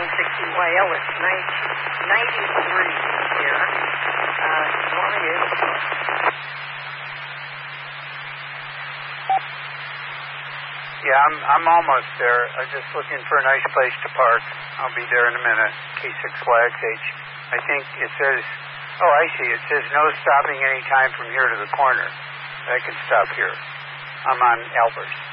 Well, it's 93 here. Morning is. Yeah, I'm almost there. I'm just looking for a nice place to park. I'll be there in a minute. K6 Flags H. I think it says, oh, I see. It says no stopping any time from here to the corner. I can stop here. I'm on Albers.